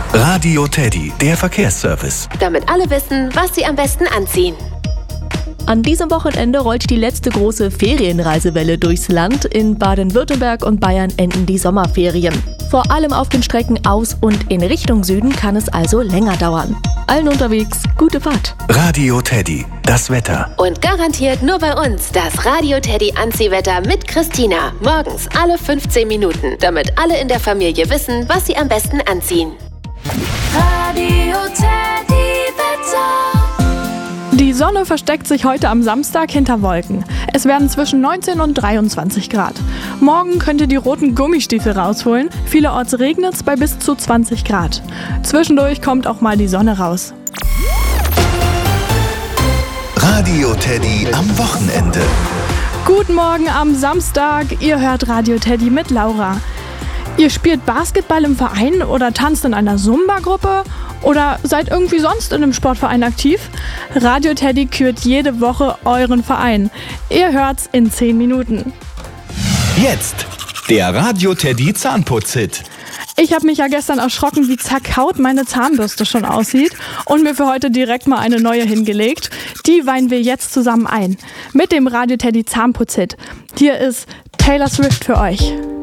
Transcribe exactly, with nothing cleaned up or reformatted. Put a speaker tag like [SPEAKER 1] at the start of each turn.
[SPEAKER 1] Radio Teddy, der Verkehrsservice.
[SPEAKER 2] Damit alle wissen, was sie am besten anziehen.
[SPEAKER 3] An diesem Wochenende rollt die letzte große Ferienreisewelle durchs Land. In Baden-Württemberg und Bayern enden die Sommerferien. Vor allem auf den Strecken aus und in Richtung Süden kann es also länger dauern. Allen unterwegs, gute Fahrt.
[SPEAKER 1] Radio Teddy, das Wetter.
[SPEAKER 2] Und garantiert nur bei uns das Radio Teddy Anziehwetter mit Christina. Morgens alle fünfzehn Minuten, damit alle in der Familie wissen, was sie am besten anziehen.
[SPEAKER 4] Radio Teddy Wetter.
[SPEAKER 5] Die Sonne versteckt sich heute am Samstag hinter Wolken. Es werden zwischen neunzehn und dreiundzwanzig Grad. Morgen könnt ihr die roten Gummistiefel rausholen. Vielerorts regnet es bei bis zu zwanzig Grad. Zwischendurch kommt auch mal die Sonne raus.
[SPEAKER 1] Radio Teddy am Wochenende.
[SPEAKER 5] Guten Morgen am Samstag. Ihr hört Radio Teddy mit Laura. Ihr spielt Basketball im Verein oder tanzt in einer Zumba-Gruppe oder seid irgendwie sonst in einem Sportverein aktiv? Radio Teddy kürt jede Woche euren Verein. Ihr hört's in zehn Minuten.
[SPEAKER 1] Jetzt der Radio Teddy Zahnputz-Hit.
[SPEAKER 5] Ich habe mich ja gestern erschrocken, wie zerkaut meine Zahnbürste schon aussieht und mir für heute direkt mal eine neue hingelegt. Die weihen wir jetzt zusammen ein mit dem Radio Teddy Zahnputz-Hit. Hier ist Taylor Swift für euch.